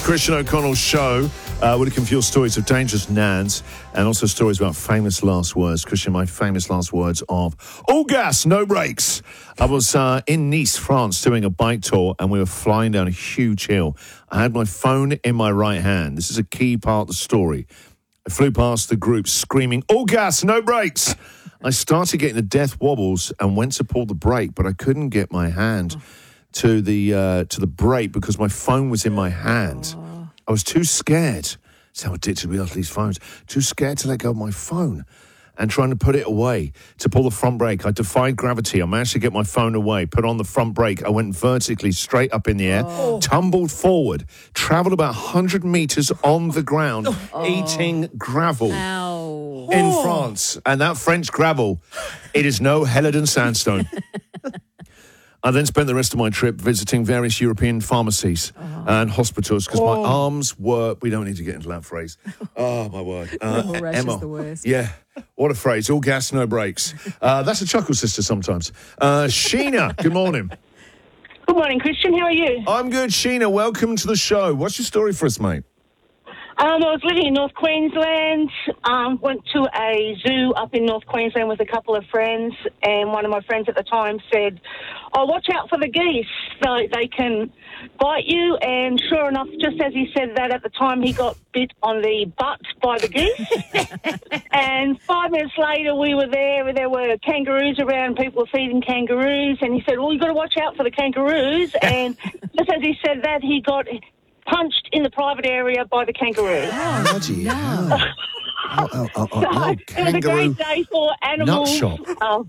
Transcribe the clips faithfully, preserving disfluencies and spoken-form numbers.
Christian O'Connell's show. Uh, with a few stories of dangerous nans and also stories about famous last words. Christian, my famous last words of all gas, no brakes. I was uh, in Nice, France, doing a bike tour, and we were flying down a huge hill. I had my phone in my right hand. This is a key part of the story. I flew past the group screaming, all gas, no brakes. I started getting the death wobbles and went to pull the brake, but I couldn't get my hand to the uh, to the brake because my phone was in my hand. I was too scared. That's how addicted we are to these phones. Too scared to let go of my phone and trying to put it away to pull the front brake. I defied gravity. I managed to get my phone away, put on the front brake. I went vertically straight up in the air, oh. tumbled forward, travelled about one hundred metres on the ground, oh. eating gravel Ow. in oh. France. And that French gravel, it is no Helledon sandstone. I then spent the rest of my trip visiting various European pharmacies oh. and hospitals because oh. my arms were... We don't need to get into that phrase. Oh, my word. Uh, Emma, is the worst. Yeah, what a phrase. All gas, no brakes. Uh, that's a chuckle sister sometimes. Uh, Sheena, good morning. Good morning, Christian. How are you? I'm good, Sheena. Welcome to the show. What's your story for us, mate? Um, I was living in North Queensland, um, went to a zoo up in North Queensland with a couple of friends, and one of my friends at the time said, oh, watch out for the geese. They, they can bite you, and sure enough, just as he said that at the time, he got bit on the butt by the geese. And five minutes later, we were there, there were kangaroos around, people were feeding kangaroos, and he said, well, you've got to watch out for the kangaroos. And just as he said that, he got punched in the private area by the kangaroo. Oh, bloody no. hell. Oh, oh, oh, oh, So, oh, it was a kangaroo great day for animals. nut Um,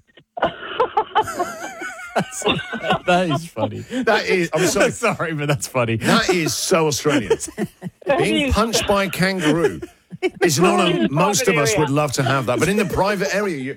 That is funny. That is, I'm sorry. Sorry, but that's funny. That is so Australian. Being punched by a kangaroo is not a, most of us would love to have that, but in the private area, you